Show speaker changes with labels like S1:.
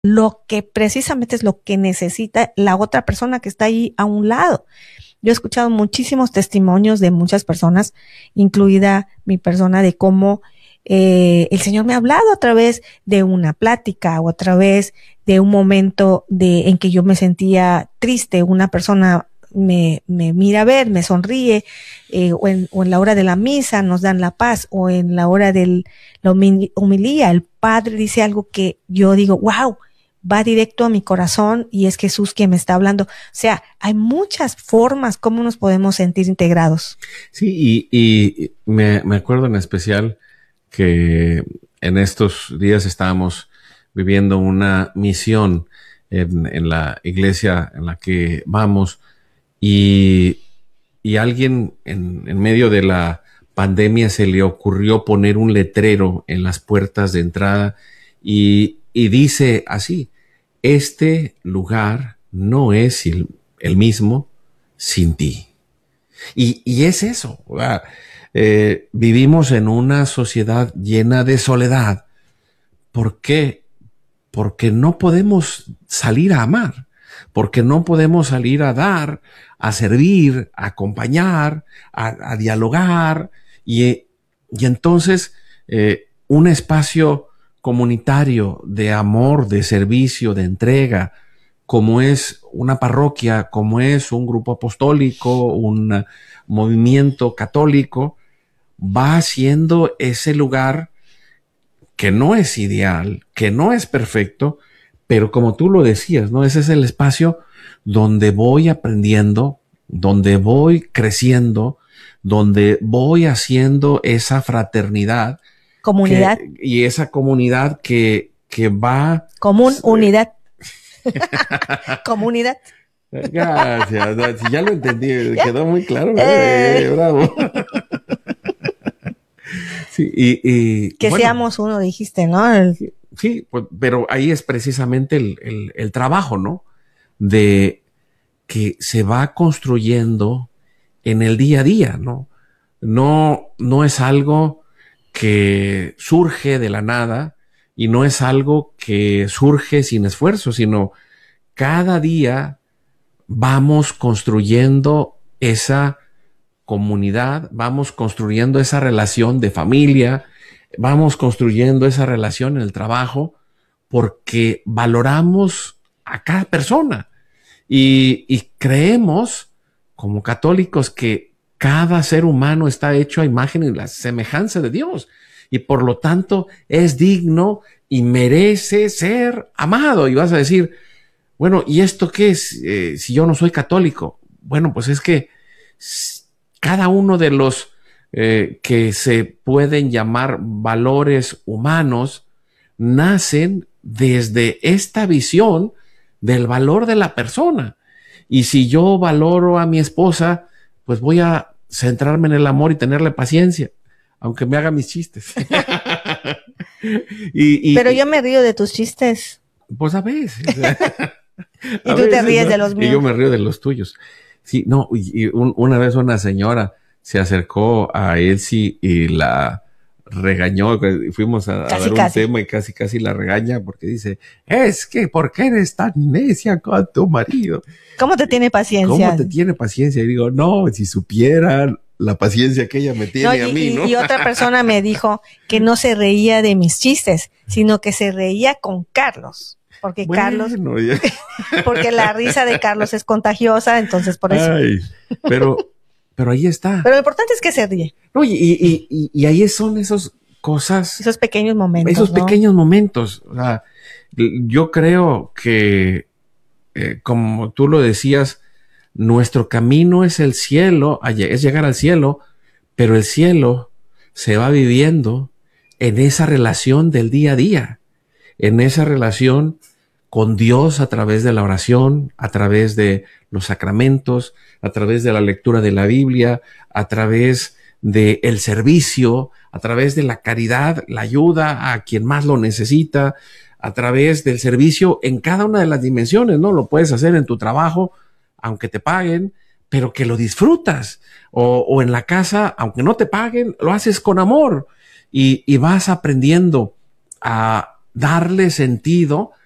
S1: lo que precisamente es lo que necesita la otra persona que está ahí a un lado. Yo he escuchado muchísimos testimonios de muchas personas, incluida mi persona, de cómo el Señor me ha hablado a través de una plática o a través de un momento en que yo me sentía triste. Una persona me mira a ver, me sonríe, o en la hora de la misa nos dan la paz, o en la hora de la homilía, el Padre dice algo que yo digo, wow, va directo a mi corazón y es Jesús quien me está hablando. O sea, hay muchas formas como nos podemos sentir integrados.
S2: Sí, y me acuerdo en especial que en estos días estábamos viviendo una misión en la iglesia en la que vamos y alguien en medio de la pandemia se le ocurrió poner un letrero en las puertas de entrada y dice así: este lugar no es el mismo sin ti. Y es eso, ¿verdad? Vivimos en una sociedad llena de soledad. ¿Por qué? Porque no podemos salir a amar, porque no podemos salir a dar, a servir, a acompañar, a dialogar, y entonces un espacio comunitario de amor, de servicio, de entrega, como es una parroquia, como es un grupo apostólico, un movimiento católico, va siendo ese lugar que no es ideal, que no es perfecto, pero como tú lo decías, ¿no? Ese es el espacio donde voy aprendiendo, donde voy creciendo, donde voy haciendo esa fraternidad.
S1: Comunidad.
S2: Y esa comunidad que va...
S1: Unidad. Comunidad.
S2: Gracias, si ya lo entendí, quedó muy claro. Bravo. Sí,
S1: que bueno, seamos uno, dijiste, ¿no?
S2: Sí, pues, pero ahí es precisamente el trabajo, ¿no? De que se va construyendo en el día a día, ¿no? No es algo que surge de la nada y no es algo que surge sin esfuerzo, sino cada día vamos construyendo esa comunidad, vamos construyendo esa relación de familia, vamos construyendo esa relación en el trabajo, porque valoramos a cada persona y creemos como católicos que cada ser humano está hecho a imagen y la semejanza de Dios y por lo tanto es digno y merece ser amado. Y vas a decir, bueno, ¿y esto qué es? Si yo no soy católico. Bueno, pues es que cada uno de los que se pueden llamar valores humanos nacen desde esta visión del valor de la persona. Y si yo valoro a mi esposa, pues voy a centrarme en el amor y tenerle paciencia, aunque me haga mis chistes.
S1: Pero yo me río de tus chistes.
S2: Pues a veces.
S1: Y tú te ríes, ¿no?, de los míos.
S2: Y yo me río de los tuyos. Sí, no, una vez una señora se acercó a Elsie y la regañó. Fuimos a ver un tema y casi la regaña porque dice, es que ¿por qué eres tan necia con tu marido?
S1: ¿Cómo te tiene paciencia?
S2: ¿Cómo te tiene paciencia? Y digo, no, si supieran la paciencia que ella me tiene a mí, ¿no?
S1: Y otra persona me dijo que no se reía de mis chistes, sino que se reía con Carlos. Porque bueno, Carlos, porque la risa de Carlos es contagiosa, entonces por eso.
S2: Ay, pero ahí está.
S1: Pero lo importante es que se ríe.
S2: No, y ahí son esas cosas.
S1: Esos pequeños momentos.
S2: Esos pequeños momentos. O sea, yo creo que, como tú lo decías, nuestro camino es el cielo, es llegar al cielo, pero el cielo se va viviendo en esa relación del día a día, en esa relación con Dios a través de la oración, a través de los sacramentos, a través de la lectura de la Biblia, a través del servicio, a través de la caridad, la ayuda a quien más lo necesita, a través del servicio en cada una de las dimensiones, ¿no? Lo puedes hacer en tu trabajo, aunque te paguen, pero que lo disfrutas. O en la casa, aunque no te paguen, lo haces con amor y vas aprendiendo a darle sentido